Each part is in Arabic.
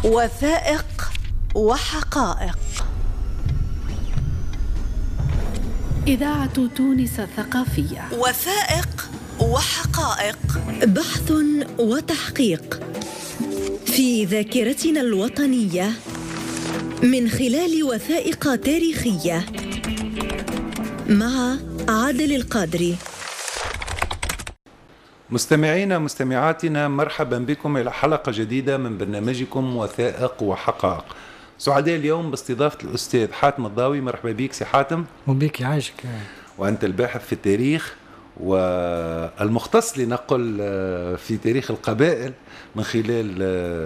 وثائق وحقائق. إذاعة تونس الثقافية. وثائق وحقائق، بحث وتحقيق في ذاكرتنا الوطنية من خلال وثائق تاريخية. مع عادل القادري. مستمعينا مستمعاتنا، مرحبا بكم إلى حلقة جديدة من برنامجكم وثائق وحقائق. سعداء اليوم باستضافة الأستاذ حاتم الضاوي. مرحبا بك سي حاتم. وبيك يعيشك. وأنت الباحث في التاريخ والمختص لنقل في تاريخ القبائل من خلال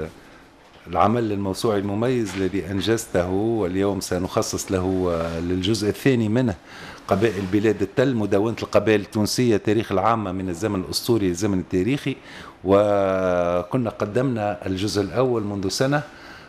العمل الموسوعي المميز الذي أنجزته، واليوم سنخصص له للجزء الثاني منه قبائل بلاد التل، مدونة القبائل التونسية تاريخ العامة من الزمن الأسطوري للزمن التاريخي. وكنا قدمنا الجزء الأول منذ سنة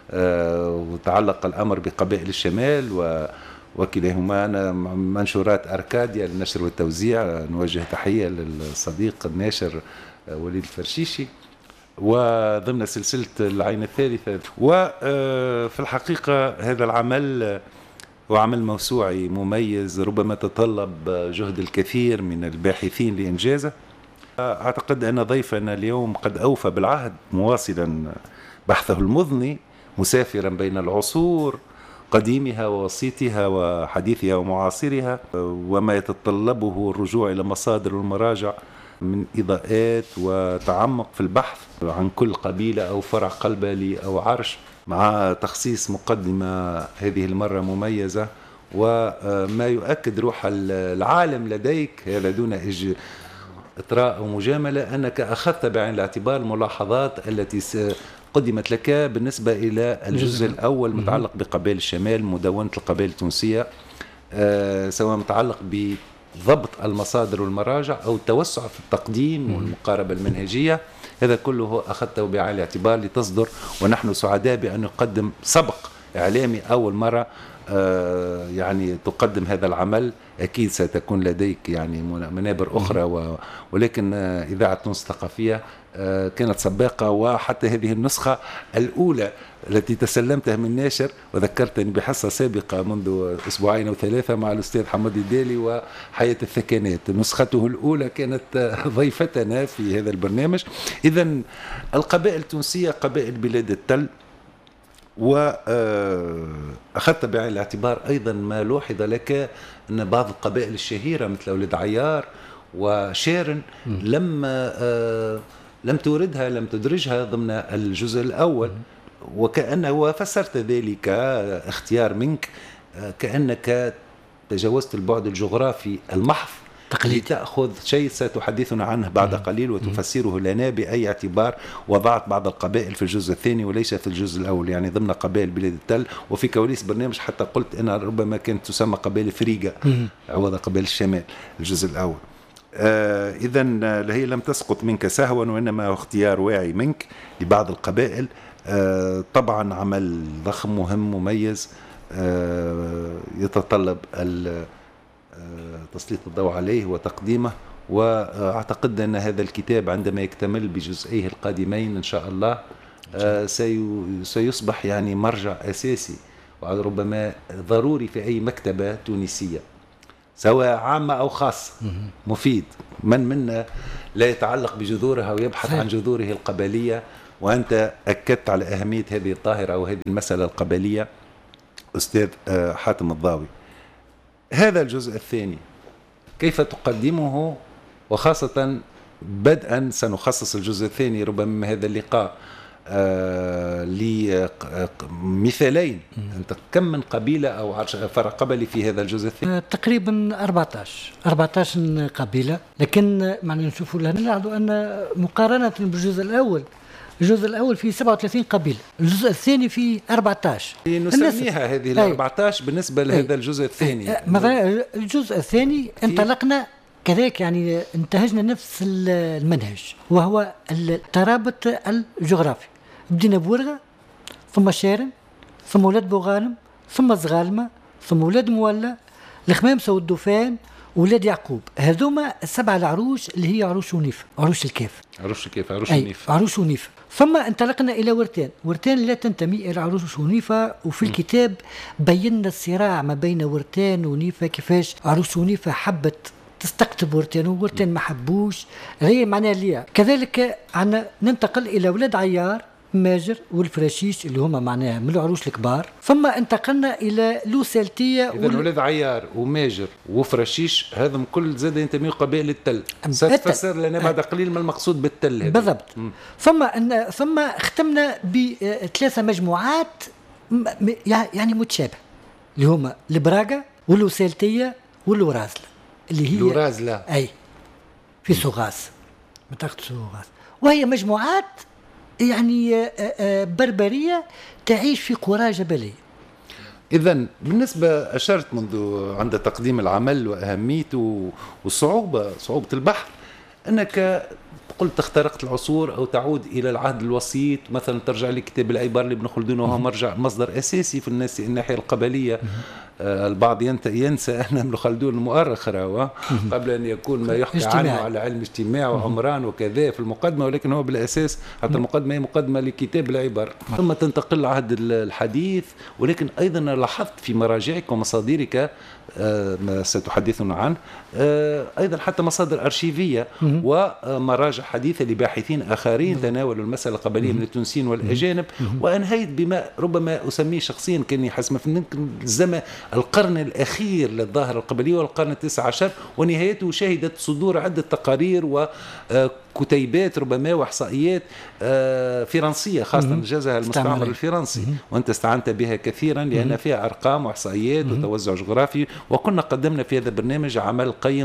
وتعلق الأمر بقبائل الشمال وكلاهما منشورات أركاديا للنشر والتوزيع. نوجه تحية للصديق الناشر وليد الفرشيشي، وضمن سلسلة العين الثالثة. وفي الحقيقة هذا العمل هو عمل موسوعي مميز، ربما تطلب جهد الكثير من الباحثين لإنجازه. أعتقد أن ضيفنا اليوم قد أوفى بالعهد، مواصلا بحثه المضني، مسافرا بين العصور، قديمها ووسيطها وحديثها ومعاصرها، وما يتطلبه الرجوع إلى مصادر والمراجع من إضاءات وتعمق في البحث عن كل قبيلة أو فرع قبلي أو عرش، مع تخصيص مقدمة هذه المرة مميزة. وما يؤكد روح العالم لديك، هذا دون إطراء أو مجاملة، أنك أخذت بعين الاعتبار الملاحظات التي قدمت لك بالنسبة إلى الجزء الأول متعلق بقبائل الشمال، مدونة القبائل التونسية، سواء متعلق بضبط المصادر والمراجع أو التوسع في التقديم والمقاربة المنهجية. هذا كله أخذته بعين الاعتبار لتصدر، ونحن سعداء بأن نقدم سبق إعلامي أول مرة يعني تقدم هذا العمل. أكيد ستكون لديك يعني منابر أخرى، ولكن إذاعة تونس الثقافية كانت سباقة. وحتى هذه النسخة الأولى التي تسلمتها من ناشر، وذكرتني بحصة سابقة منذ أسبوعين أو ثلاثة مع الأستاذ حمد الدالي وحياة الثكانات، نسخته الأولى كانت ضيفتنا في هذا البرنامج. إذن القبائل التونسية قبائل بلاد التل، وأخذت بعين الاعتبار أيضا ما لوحظ لك أن بعض القبائل الشهيرة مثل أولاد عيار وشيرن لم توردها، لم تدرجها ضمن الجزء الأول، وكأنه فسرت ذلك اختيار منك كأنك تجاوزت البعد الجغرافي المحض لتأخذ شيء ستحدثنا عنه بعد قليل وتفسره لنا بأي اعتبار. وضعت بعض القبائل في الجزء الثاني وليس في الجزء الأول، يعني ضمن قبائل بلاد التل. وفي كواليس برنامج حتى قلت أن ربما كانت تسمى قبائل فريقة عوض قبائل الشمال الجزء الأول. إذن هي لم تسقط منك سهوا، وإنما اختيار واعي منك لبعض القبائل. طبعا عمل ضخم مهم مميز يتطلب تسليط الضوء عليه وتقديمه. وأعتقد أن هذا الكتاب عندما يكتمل بجزئيه القادمين إن شاء الله سيصبح يعني مرجع أساسي وربما ضروري في أي مكتبة تونسية سواء عامة أو خاصة، مفيد. من منا لا يتعلق بجذورها ويبحث عن جذوره القبلية، وأنت أكدت على أهمية هذه الظاهرة أو هذه المسألة القبلية أستاذ حاتم الضاوي. هذا الجزء الثاني كيف تقدمه؟ وخاصة بدءا سنخصص الجزء الثاني ربما من هذا اللقاء لمثالين. أنت كم من قبيلة أو فرع قبلي في هذا الجزء الثاني؟ تقريبا 14 قبيلة، لكن معنا نشوفوا لنا نلاحظوا أن مقارنة بالجزء الأول، الجزء الأول فيه 37 قبيلة، الجزء الثاني فيه 14. نسميها هذه ال 14 بالنسبة لهذا الجزء الثاني. مثلا الجزء الثاني انطلقنا كذلك، يعني انتهجنا نفس المنهج، وهو الترابط الجغرافي. بدينا بورغة، ثم شارن، ثم ولاد بوغانم، ثم زغالمة، ثم ولاد مولى، الخمامسة والدوفان، ولاد يعقوب، هذوما 7 العروش اللي هي عروش ونيفة، عروش الكاف، عروش ونيفة. عروش ونيفة. ثم انطلقنا إلى ورتان لا تنتمي إلى عروش ونيفة. وفي الكتاب بينا الصراع ما بين ورتان ونيفة، كيفاش عروش ونيفة حبت تستقطب ورتان ما حبوش، هي معناها ليها. كذلك عنا ننتقل إلى ولاد عيار، ماجر والفراشيش اللي هما معناها من العروش الكبار. ثم انتقلنا إلى لوسالتية. إذا ولاد عيار وماجر وفراشيش هذم كل زاد ينتميوا قبائل التل. ستفسر لنا بعد قليل ما المقصود بالتل هذا بالضبط. ثم اختمنا ب3 مجموعات يعني متشابه، اللي هما البراغا واللوسالتية والورازلة، اللي هي الورازلة أي في سوغاس، منطقة سوغاس، وهي مجموعات يعني بربرية تعيش في قرى جبلية. إذن بالنسبة أشرت منذ عند تقديم العمل وأهميته وصعوبة البحث، أنك قلت اخترقت العصور أو تعود إلى العهد الوسيط، مثلا ترجع لكتاب العبار لابن خلدون وهو مصدر أساسي في الناحية القبلية. البعض ينسى أن ابن خلدون مؤرخ قبل أن يكون ما يحكى عنه على علم اجتماع وعمران وكذا في المقدمة، ولكن هو بالأساس حتى المقدمة هي مقدمة لكتاب العبر. ثم تنتقل العهد الحديث، ولكن أيضا لاحظت في مراجعك ومصادرك ما ستحدثنا عنه أيضا حتى مصادر أرشيفية ومراجع حديثة لباحثين آخرين تناولوا المسألة القبلية من التونسيين والأجانب. وأنهيت بما ربما أسميه شخصيا كأني حسب الزمن القرن الأخير للظاهرة القبلية والقرن 19، ونهايته شهدت صدور عدة تقارير وكتيبات ربما وإحصائيات فرنسية، خاصة نجازها المستعمر الفرنسي، وأنت استعنت بها كثيرا لأن فيها أرقام وإحصائيات وتوزع جغرافي. وكنا قدمنا في هذا البرنامج عمل قيم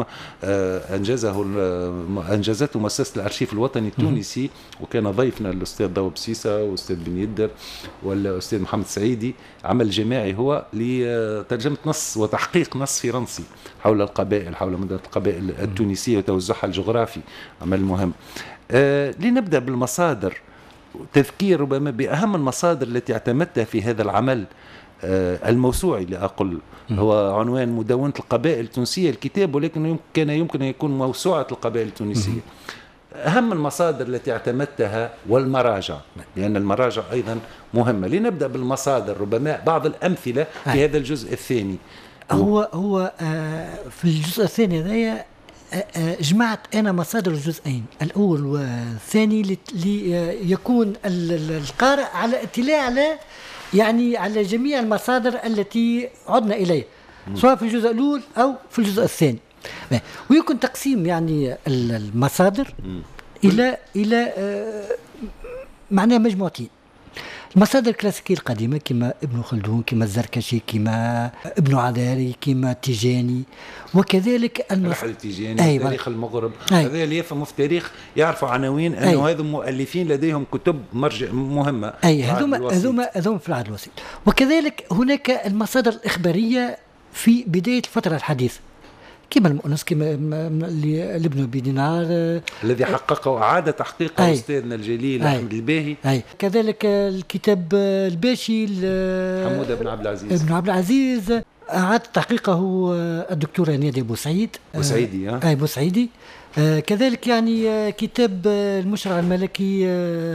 أنجزته مؤسسة الأرشيف الوطني التونسي، وكان ضيفنا الأستاذ ضوء بسيسة والأستاذ بن يدر والأستاذ محمد سعيدي، عمل جماعي هو لترجمة نص وتحقيق نص فرنسي حول القبائل، حول مدة القبائل التونسية وتوزعها الجغرافي، عمل مهم. لنبدأ بالمصادر، تذكير ربما بأهم المصادر التي اعتمدتها في هذا العمل الموسوعي لأقل، هو عنوان مدونة القبائل التونسية الكتاب، ولكن كان يمكن أن يكون موسوعة القبائل التونسية. أهم المصادر التي اعتمدتها والمراجع، لأن المراجع أيضا مهمة. لنبدأ بالمصادر، ربما بعض الأمثلة في هذا الجزء الثاني. هو في الجزء الثاني هذا جمعت أنا مصادر الجزئين الأول والثاني ليكون القارئ على اطلاع على جميع المصادر التي عدنا إليها، سواء في الجزء الأول أو في الجزء الثاني. ويكون تقسيم المصادر إلى معناه مجموعتين. المصادر الكلاسيكية القديمة كما ابن خلدون، كما الزركشي، كما ابن عذاري، كما تيجاني، وكذلك الرحل التيجاني، تاريخ المغرب. هذا اللي يفهموا في التاريخ يعرفوا عناوين أنه هذا مؤلفين لديهم كتب مرجع مهمة. هذوما في العهد الوسيط. وكذلك هناك المصادر الإخبارية في بداية الفترة الحديثة، كما المؤنس، كما لابن أبي دينار الذي حققه وأعاد تحقيقه أستاذنا الجليل أحمد الباهي. كذلك الكتاب الباشي حمودة بن عبد العزيز أعاد تحقيقه الدكتورة نادية بوسعيدي. كذلك كتاب المشرع الملكي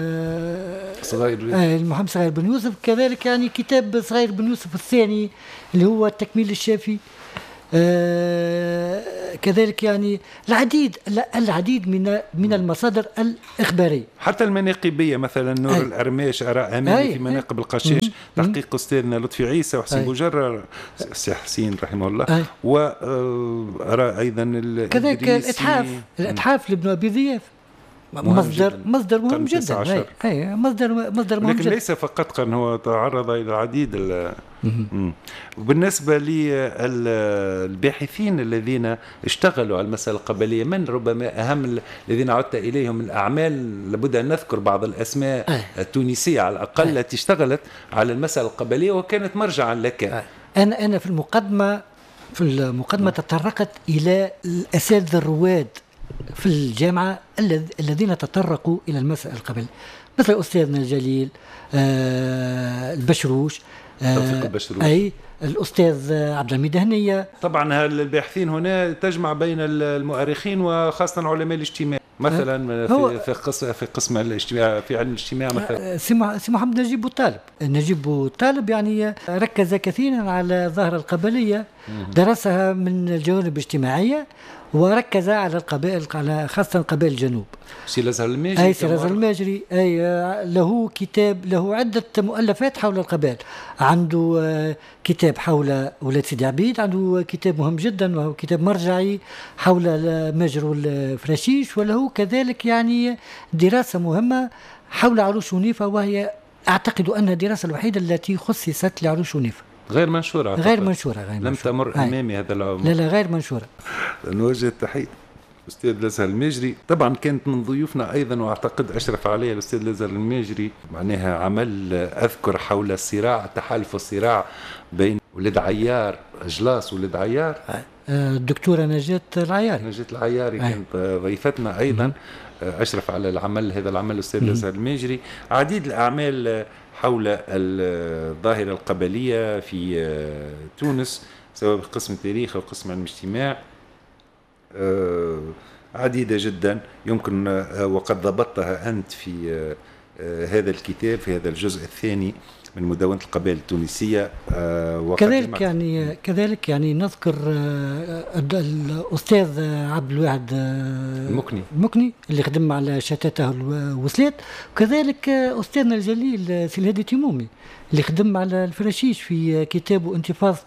محمد صغير بن يوسف. كذلك كتاب صغير بن يوسف الثاني اللي هو التكميل الشافي. كذلك العديد من المصادر الإخبارية، حتى المناقبية، مثلا نور الأرماش أراء أمامي في مناقب القشاش، تحقيق أستاذنا لطفي عيسى وحسين بوجرة، سي حسين رحمه الله، وأراء أيضا كذلك الإتحاف لابن أبي ذياف، مصدر مهم جدا. مصدر مهم لكن ليس فقط قرن، هو تعرض إلى العديد. وبالنسبة للباحثين الذين اشتغلوا على المسألة القبلية، من ربما أهم الذين عدت إليهم الأعمال؟ لابد أن نذكر بعض الأسماء التونسية على الأقل التي اشتغلت على المسألة القبلية وكانت مرجعا لك. أنا في المقدمة تطرقت إلى الأساتذة الرواد في الجامعة الذين تطرقوا إلى المسألة القبلية. مثل أستاذنا الجليل البشروش، توفيق البشروش، أي الأستاذ عبد الحميد هنية. طبعا الباحثين هنا تجمع بين المؤرخين وخاصة علماء الاجتماع، مثلا في قسم الاجتماع في علم الاجتماع مثلا سي محمد نجيب بوطالب. نجيب بوطالب يعني ركز كثيرا على الظاهرة القبلية، درسها من الجوانب الاجتماعية وركز على القبائل، على خاصة قبائل الجنوب. سي الأزهر الماجري، أي سي الأزهر الماجري، أي له كتاب، له عدة مؤلفات حول القبائل. عنده كتاب حول ولاد سيدي عبيد، عنده كتاب مهم جدا وهو كتاب مرجعي حول ماجر والفراشيش، وله كذلك يعني دراسة مهمة حول عروش ونيفة، وهي أعتقد أنها الدراسة الوحيدة التي خصصت لعروش ونيفة، غير منشورة. غير منشورة. لم تمر أمامي هذا العمر. لا غير منشورة. نوجه التحية الأستاذ الأزهر الماجري. طبعا كانت من ضيوفنا أيضا، وأعتقد أشرف عليها الأستاذ الأزهر الماجري، معناها عمل أذكر حول الصراع، تحالف الصراع بين ولد عيار، أجلاس ولد عيار. الدكتورة نجاة العياري كانت ضيفتنا أيضا. أشرف على العمل، هذا العمل الأستاذ الأزهر الماجري. عديد الأعمال حول الظاهرة القبلية في تونس، سواء بقسم التاريخ أو قسم علم الاجتماع، عديدة جدا يمكن، وقد ضبطتها أنت في هذا الكتاب، في هذا الجزء الثاني من مدونة القبائل التونسية. كذلك يعني نذكر الأستاذ عبد الواحد المكني اللي خدم على شتاته الوصلات، وكذلك أستاذنا الجليل سي الهادي تيمومي اللي خدم على الفراشيش في كتابه انتفاضة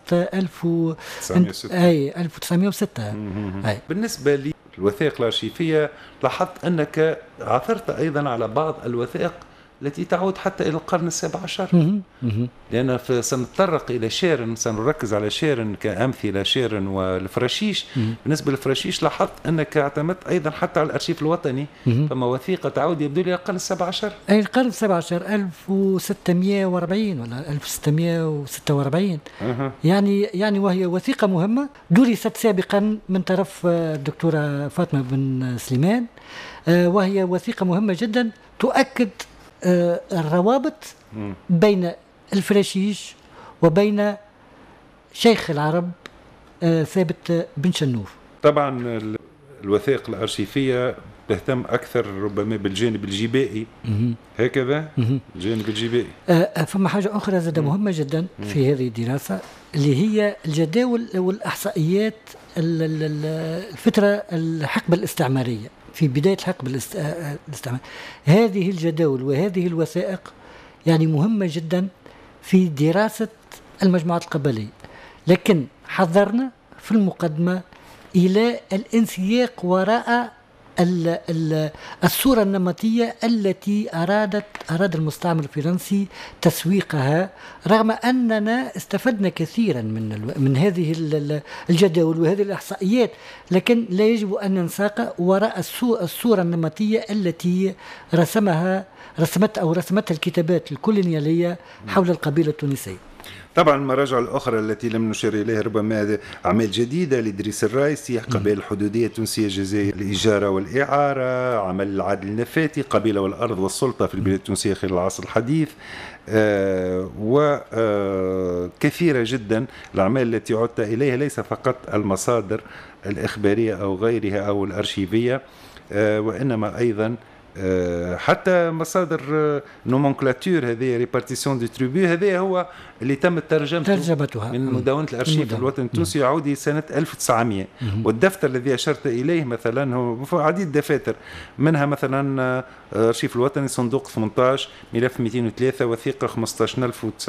1906. بالنسبة للوثائق الأرشيفية لاحظت أنك عثرت أيضا على بعض الوثائق التي تعود حتى إلى القرن ال17، لأن سنتطرق إلى شيرن، سنركز على شيرن كأمثلة، شيرن والفراشيش. بالنسبة للفراشيش لاحظت أنك اعتمدت أيضا حتى على الأرشيف الوطني، فما وثيقة تعود يبدو لي القرن ال17. أي القرن ال17 1640 ولا 1646. يعني وهي وثيقة مهمة درست سابقا من طرف الدكتورة فاطمة بن سليمان، وهي وثيقة مهمة جدا تؤكد الروابط بين الفراشيش وبين شيخ العرب ثابت بن شنوف. طبعا الوثائق الأرشيفية تهتم أكثر ربما بالجانب الجبائي، هكذا الجانب الجبائي. فما حاجة أخرى زادة مهمة جدا في هذه الدراسة، اللي هي الجداول والإحصائيات الفترة الحقبة الاستعمارية، في بداية الحقبة الاستعمارية. هذه الجداول وهذه الوثائق يعني مهمة جدا في دراسة المجموعات القبلية، لكن حذرنا في المقدمة إلى الانسياق وراء الصورة النمطية التي أراد المستعمر الفرنسي تسويقها، رغم أننا استفدنا كثيرا من هذه الجداول وهذه الإحصائيات، لكن لا يجب أن ننساق وراء الصورة النمطية التي رسمتها الكتابات الكولونيالية حول القبيلة التونسية. طبعا المراجع الأخرى التي لم نشير إليها ربما أعمال جديدة لإدريس الرايسي، قبائل الحدودية التونسية الجزائرية، الإجارة والإعارة، عمل العادل النفاتي، قبيلة والأرض والسلطة في البلاد التونسية خلال العصر الحديث، وكثيرة جدا الأعمال التي عدت إليها، ليس فقط المصادر الإخبارية أو غيرها أو الأرشيفية، وإنما أيضا حتى مصادر نومنكلاتور، هذه ريبارتيسيون دي تريبو، هذا هو اللي تم ترجمتها من مدونة الأرشيف الوطني التونسي، يعود سنة 1900. والدفتر الذي أشرت إليه مثلا هو عديد دفاتر، منها مثلا أرشيف الوطني صندوق 18 ملف 203 وثيقة 15900